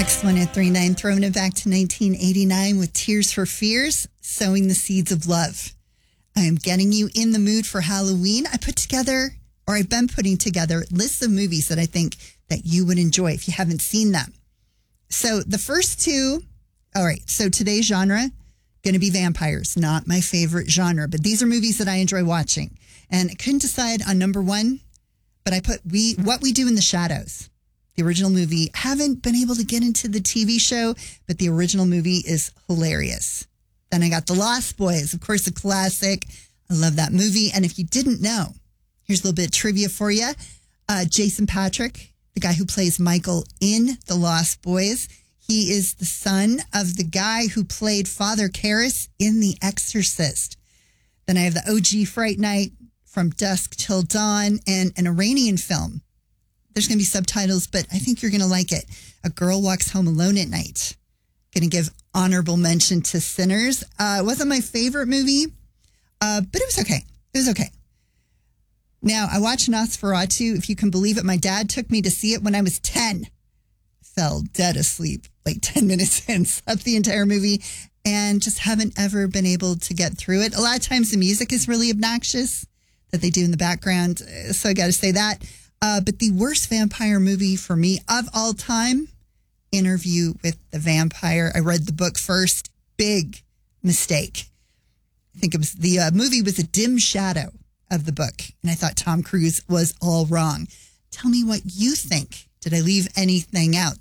X1039, throwing it back to 1989 with Tears for Fears, Sowing the Seeds of Love. I am getting you in the mood for Halloween. I've been putting together lists of movies that I think that you would enjoy if you haven't seen them. So the first two, all right, so today's genre, going to be vampires. Not my favorite genre, but these are movies that I enjoy watching. And I couldn't decide on number one, but I put What We Do in the Shadows. The original movie. Haven't been able to get into the TV show, but the original movie is hilarious. Then I got The Lost Boys, of course, a classic. I love that movie. And if you didn't know, here's a little bit of trivia for you. Jason Patric, the guy who plays Michael in The Lost Boys, he is the son of the guy who played Father Karras in The Exorcist. Then I have the OG Fright Night, From Dusk Till Dawn, and an Iranian film. There's going to be subtitles, but I think you're going to like it. A Girl Walks Home Alone at Night. Going to give honorable mention to Sinners. It wasn't my favorite movie, but it was okay. It was okay. Now, I watched Nosferatu. If you can believe it, my dad took me to see it when I was 10. Fell dead asleep like 10 minutes in, slept the entire movie, and just haven't ever been able to get through it. A lot of times the music is really obnoxious that they do in the background, so I got to say that. But the worst vampire movie for me of all time, Interview with the Vampire. I read the book first. Big mistake. I think it was the movie was a dim shadow of the book. And I thought Tom Cruise was all wrong. Tell me what you think. Did I leave anything out?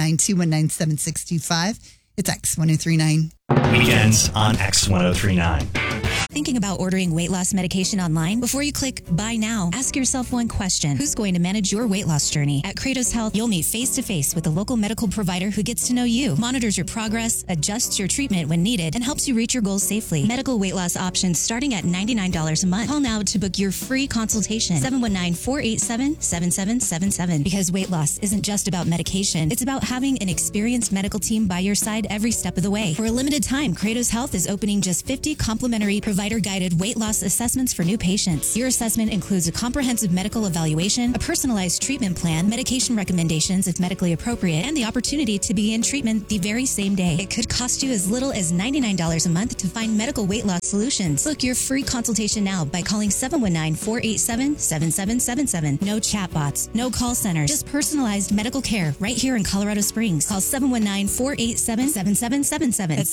719-219-7625. It's X1039. Weekends on X1039. Thinking about ordering weight loss medication online? Before you click buy now, ask yourself one question. Who's going to manage your weight loss journey? At Kratos Health, you'll meet face-to-face with a local medical provider who gets to know you, monitors your progress, adjusts your treatment when needed, and helps you reach your goals safely. Medical weight loss options starting at $99 a month. Call now to book your free consultation. 719-487-7777. Because weight loss isn't just about medication. It's about having an experienced medical team by your side every step of the way. For a limited time, Kratos Health is opening just 50 complimentary provider-guided weight loss assessments for new patients. Your assessment includes a comprehensive medical evaluation, a personalized treatment plan, medication recommendations if medically appropriate, and the opportunity to begin treatment the very same day. It could cost you as little as $99 a month to find medical weight loss solutions. Book your free consultation now by calling 719-487-7777. No chatbots, no call centers, just personalized medical care right here in Colorado Springs. Call 719-487-7777. That's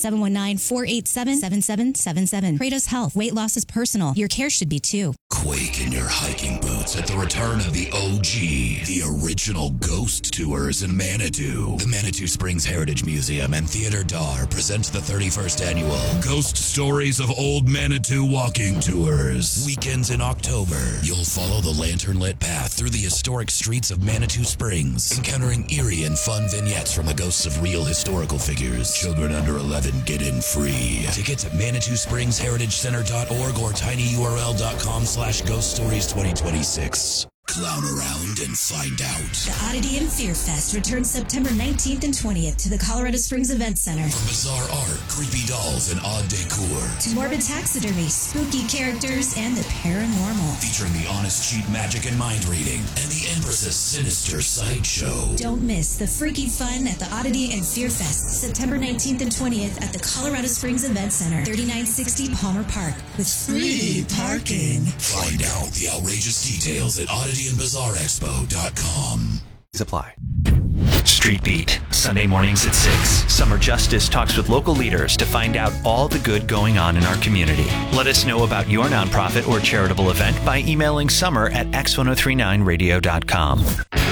719-487-7777. Kratos Health. Weight loss is personal. Your care should be too. Quake in your hiking boots at the return of the OG, the original ghost tours in Manitou. The Manitou Springs Heritage Museum and Theater Dar presents the 31st annual Ghost Stories of Old Manitou walking tours. Weekends in October, you'll follow the lantern-lit path through the historic streets of Manitou Springs, encountering eerie and fun vignettes from the ghosts of real historical figures. Children under 11 get in free. Tickets at ManitouSpringsHeritageCenter.org or tinyurl.com/ghoststories2026. Clown around and find out. The Oddity and Fear Fest returns September 19th and 20th to the Colorado Springs Event Center. From bizarre art, creepy dolls, and odd decor, to morbid taxidermy, spooky characters, and the paranormal. Featuring the Honest Sheet magic and mind reading, and the Empress's sinister sideshow. Don't miss the freaky fun at the Oddity and Fear Fest, September 19th and 20th at the Colorado Springs Event Center, 3960 Palmer Park, with free parking. Find out the outrageous details at oddityandbizarreexpo.com. Apply. Street Beat, Sunday mornings at 6. Summer Justice talks with local leaders to find out all the good going on in our community. Let us know about your nonprofit or charitable event by emailing summer@x1039radio.com.